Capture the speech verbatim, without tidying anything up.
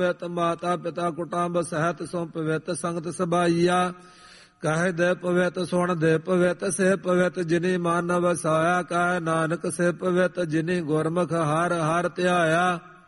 ਪਵਿੱਤ ਮਾਤਾ ਪਿਤਾ ਕੁਟੰਬ ਸਹਿਤ ਸੋ ਪਵਿੱਤ ਸੰਗਤ ਸਭਾਈਆ। ਕਹਿ ਦੇ ਪਵਿੱਤ ਸੁਣ ਦੇ ਪਵਿੱਤ ਸੇ ਪਵਿੱਤ ਜਿਨੀ ਮਨ ਵਸਾਇਆ। ਕਹਿ ਨਾਨਕ ਸੇ ਪਵਿੱਤ ਜਿਨੀ ਗੁਰਮੁਖ ਹਰ ਹਰ ਧਿਆਇਆ।